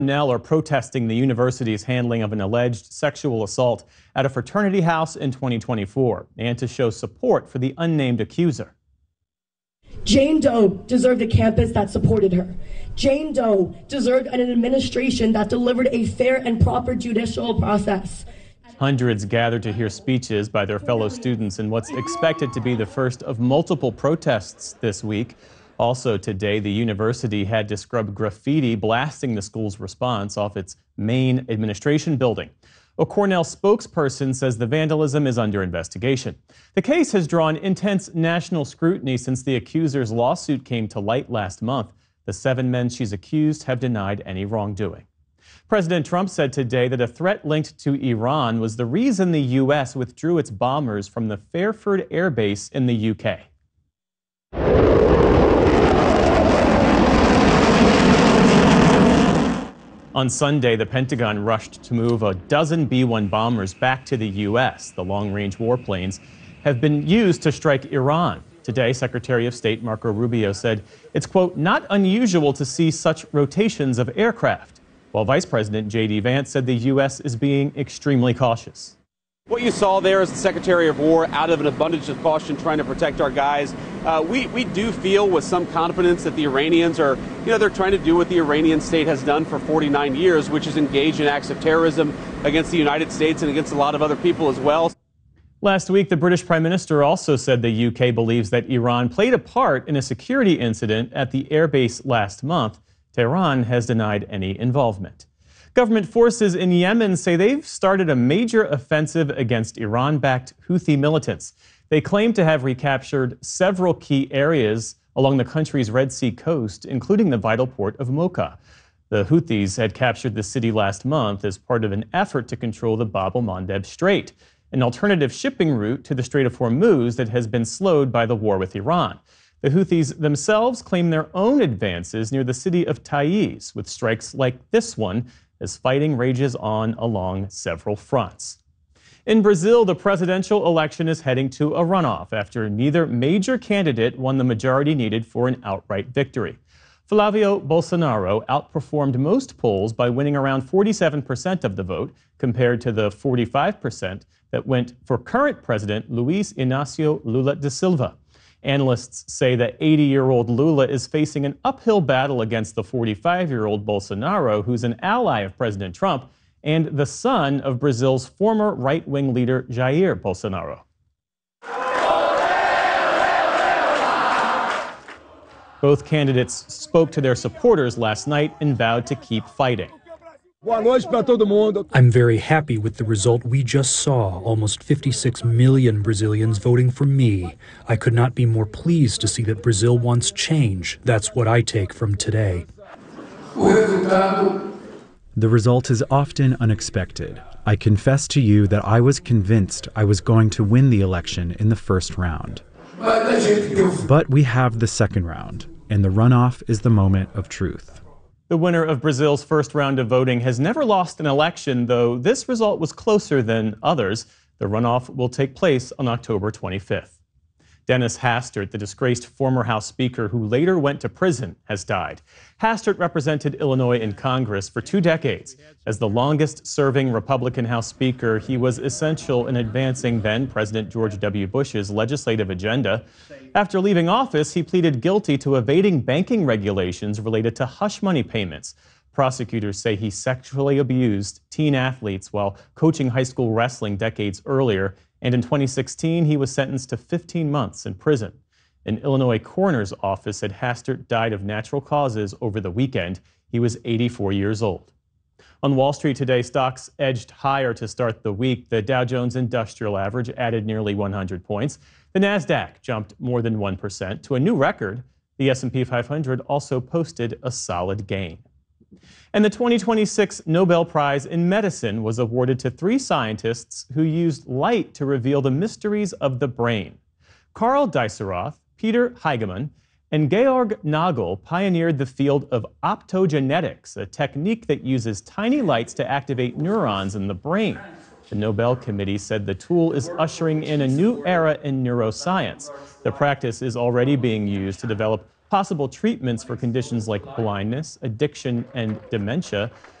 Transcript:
Cornell are protesting the university's handling of an alleged sexual assault at a fraternity house in 2024 and to show support for the unnamed accuser. Jane Doe deserved a campus that supported her. Jane Doe deserved an administration that delivered a fair and proper judicial process. Hundreds gathered to hear speeches by their fellow students in what's expected to be the first of multiple protests this week. Also today, the university had to scrub graffiti blasting the school's response off its main administration building. A Cornell spokesperson says the vandalism is under investigation. The case has drawn intense national scrutiny since the accuser's lawsuit came to light last month. The 7 men she's accused have denied any wrongdoing. President Trump said today that a threat linked to Iran was the reason the U.S. withdrew its bombers from the Fairford Air Base in the U.K. On Sunday, the Pentagon rushed to move a dozen B-1 bombers back to the U.S. The long-range warplanes have been used to strike Iran. Today, Secretary of State Marco Rubio said it's, quote, not unusual to see such rotations of aircraft, while Vice President J.D. Vance said the U.S. is being extremely cautious. What you saw there is the Secretary of War, out of an abundance of caution, trying to protect our guys. We do feel with some confidence that the Iranians are, they're trying to do what the Iranian state has done for 49 years, which is engage in acts of terrorism against the United States and against a lot of other people as well. Last week, the British Prime Minister also said the UK believes that Iran played a part in a security incident at the airbase last month. Tehran has denied any involvement. Government forces in Yemen say they've started a major offensive against Iran-backed Houthi militants. They claim to have recaptured several key areas along the country's Red Sea coast, including the vital port of Mocha. The Houthis had captured the city last month as part of an effort to control the Bab el-Mandeb Strait, an alternative shipping route to the Strait of Hormuz that has been slowed by the war with Iran. The Houthis themselves claim their own advances near the city of Taiz, with strikes like this one, as fighting rages on along several fronts. In Brazil, the presidential election is heading to a runoff after neither major candidate won the majority needed for an outright victory. Flávio Bolsonaro outperformed most polls by winning around 47% of the vote, compared to the 45% that went for current president Luiz Inácio Lula da Silva. Analysts say that 80-year-old Lula is facing an uphill battle against the 45-year-old Bolsonaro, who's an ally of President Trump and the son of Brazil's former right-wing leader Jair Bolsonaro. Both candidates spoke to their supporters last night and vowed to keep fighting. I'm very happy with the result we just saw. Almost 56 million Brazilians voting for me. I could not be more pleased to see that Brazil wants change. That's what I take from today. The result is often unexpected. I confess to you that I was convinced I was going to win the election in the first round. But we have the second round, and the runoff is the moment of truth. The winner of Brazil's first round of voting has never lost an election, though this result was closer than others. The runoff will take place on October 25th. Dennis Hastert, the disgraced former House Speaker who later went to prison, has died. Hastert represented Illinois in Congress for 2 decades. As the longest-serving Republican House Speaker, he was essential in advancing then-President George W. Bush's legislative agenda. After leaving office, he pleaded guilty to evading banking regulations related to hush money payments. Prosecutors say he sexually abused teen athletes while coaching high school wrestling decades earlier, and in 2016, he was sentenced to 15 months in prison. An Illinois coroner's office said Hastert died of natural causes over the weekend. He was 84 years old. On Wall Street today, stocks edged higher to start the week. The Dow Jones Industrial Average added nearly 100 points. The Nasdaq jumped more than 1% to a new record. The S&P 500 also posted a solid gain. And the 2026 Nobel Prize in Medicine was awarded to 3 scientists who used light to reveal the mysteries of the brain. Carl Dieseroth, Peter Heigemann, and Georg Nagel pioneered the field of optogenetics, a technique that uses tiny lights to activate neurons in the brain. The Nobel Committee said the tool is ushering in a new era in neuroscience. The practice is already being used to develop possible treatments for conditions like blindness, addiction, and dementia.